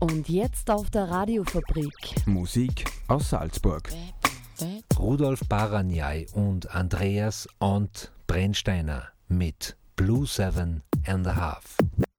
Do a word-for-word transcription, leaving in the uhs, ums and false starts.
Und jetzt auf der Radiofabrik. Musik aus Salzburg. Rudolf Baranyai und Andreas Ont Brennsteiner mit Blue Seven and a Half.